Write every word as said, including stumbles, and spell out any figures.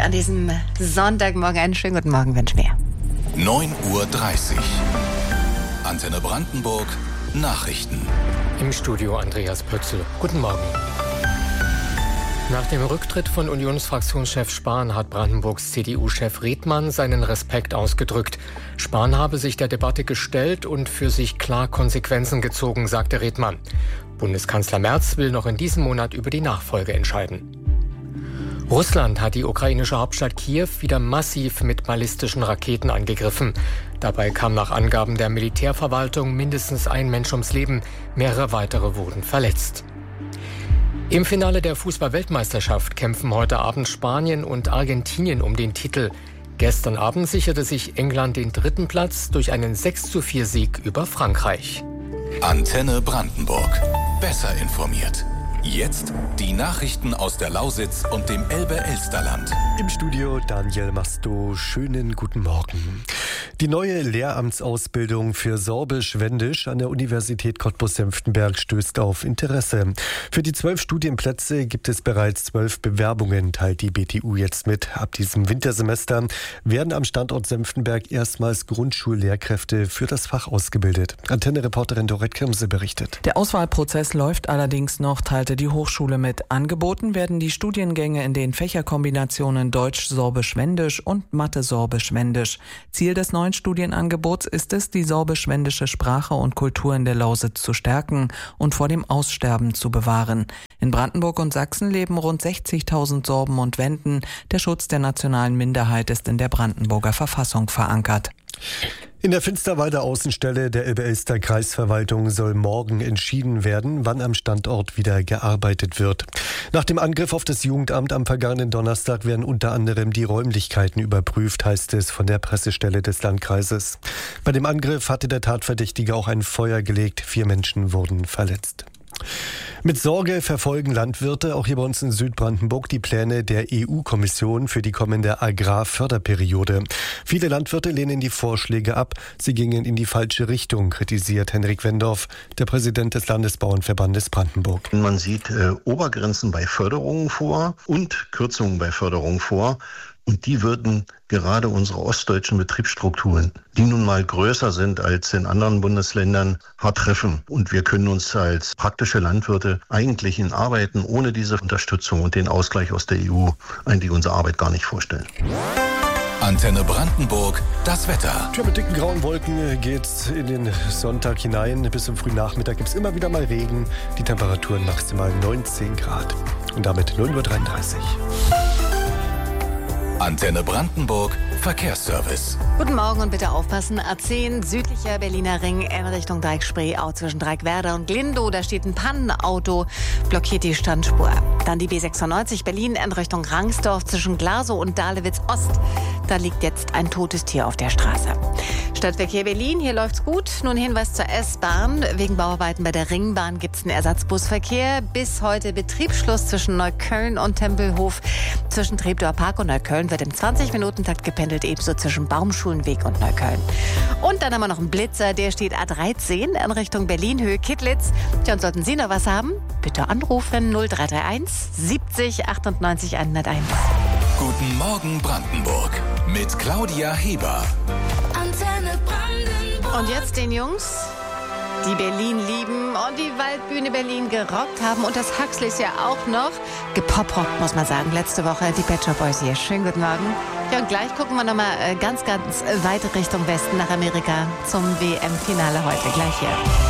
an diesem Sonntagmorgen einen schönen guten Morgen wünschen wir. neun Uhr dreißig. Antenne Brandenburg. Nachrichten. Im Studio Andreas Pötzl. Guten Morgen. Nach dem Rücktritt von Unionsfraktionschef Spahn hat Brandenburgs C D U-Chef Redmann seinen Respekt ausgedrückt. Spahn habe sich der Debatte gestellt und für sich klar Konsequenzen gezogen, sagte Redmann. Bundeskanzler Merz will noch in diesem Monat über die Nachfolge entscheiden. Russland hat die ukrainische Hauptstadt Kiew wieder massiv mit ballistischen Raketen angegriffen. Dabei kam nach Angaben der Militärverwaltung mindestens ein Mensch ums Leben, mehrere weitere wurden verletzt. Im Finale der Fußball-Weltmeisterschaft kämpfen heute Abend Spanien und Argentinien um den Titel. Gestern Abend sicherte sich England den dritten Platz durch einen sechs zu vier Sieg über Frankreich. Antenne Brandenburg. Besser informiert. Jetzt die Nachrichten aus der Lausitz und dem Elbe-Elsterland. Im Studio Daniel Masto. Schönen guten Morgen. Die neue Lehramtsausbildung für Sorbisch-Wendisch an der Universität Cottbus-Senftenberg stößt auf Interesse. Für die zwölf Studienplätze gibt es bereits zwölf Bewerbungen, teilt die B T U jetzt mit. Ab diesem Wintersemester werden am Standort Senftenberg erstmals Grundschullehrkräfte für das Fach ausgebildet. Antenne-Reporterin Dorette Kirmse berichtet. Der Auswahlprozess läuft allerdings noch, teilte die Hochschule mit. Angeboten werden die Studiengänge in den Fächerkombinationen Deutsch-Sorbisch-Wendisch und Mathe-Sorbisch-Wendisch. Ziel des neuen Studienangebots ist es, die sorbisch-wendische Sprache und Kultur in der Lausitz zu stärken und vor dem Aussterben zu bewahren. In Brandenburg und Sachsen leben rund sechzigtausend Sorben und Wenden. Der Schutz der nationalen Minderheit ist in der Brandenburger Verfassung verankert. In der Finsterwalder Außenstelle der Elbe-Elster Kreisverwaltung soll morgen entschieden werden, wann am Standort wieder gearbeitet wird. Nach dem Angriff auf das Jugendamt am vergangenen Donnerstag werden unter anderem die Räumlichkeiten überprüft, heißt es von der Pressestelle des Landkreises. Bei dem Angriff hatte der Tatverdächtige auch ein Feuer gelegt. Vier Menschen wurden verletzt. Mit Sorge verfolgen Landwirte auch hier bei uns in Südbrandenburg die Pläne der E U-Kommission für die kommende Agrarförderperiode. Viele Landwirte lehnen die Vorschläge ab. Sie gingen in die falsche Richtung, kritisiert Henrik Wendorf, der Präsident des Landesbauernverbandes Brandenburg. Man sieht äh, Obergrenzen bei Förderungen vor und Kürzungen bei Förderungen vor. Und die würden gerade unsere ostdeutschen Betriebsstrukturen, die nun mal größer sind als in anderen Bundesländern, hart treffen. Und wir können uns als praktische Landwirte eigentlich in Arbeiten ohne diese Unterstützung und den Ausgleich aus der E U eigentlich unsere Arbeit gar nicht vorstellen. Antenne Brandenburg, das Wetter. Tja, mit dicken grauen Wolken geht's in den Sonntag hinein. Bis zum frühen Nachmittag gibt's immer wieder mal Regen. Die Temperaturen maximal neunzehn Grad. Und damit neun Uhr dreiunddreißig. Antenne Brandenburg, Verkehrsservice. Guten Morgen und bitte aufpassen. A zehn, südlicher Berliner Ring in Richtung Deichspreeau zwischen Dreieckwerder und Glindow. Da steht ein Pannenauto, blockiert die Standspur. Dann die B sechsundneunzig Berlin in Richtung Rangsdorf zwischen Glasow und Dahlewitz Ost. Da liegt jetzt ein totes Tier auf der Straße. Stadtverkehr Berlin, hier läuft's gut. Nun Hinweis zur S-Bahn. Wegen Bauarbeiten bei der Ringbahn gibt's einen Ersatzbusverkehr. Bis heute Betriebsschluss zwischen Neukölln und Tempelhof. Zwischen Treptower Park und Neukölln wird im zwanzig-Minuten-Takt gependelt, ebenso zwischen Baumschulenweg und Neukölln. Und dann haben wir noch einen Blitzer, der steht A dreizehn in Richtung Berlin-Höhe Kittlitz. Tja, und sollten Sie noch was haben, bitte anrufen null drei drei eins siebzig achtundneunzig hunderteins. Guten Morgen Brandenburg mit Claudia Heber. Antenne Brandenburg. Und jetzt den Jungs, die Berlin lieben und die Waldbühne Berlin gerockt haben und das Huxleys ja auch noch gepoprockt, muss man sagen. Letzte Woche die Pet Shop Boys hier. Schönen guten Morgen. Ja, und gleich gucken wir nochmal ganz, ganz weit Richtung Westen nach Amerika zum W M-Finale heute. Gleich hier.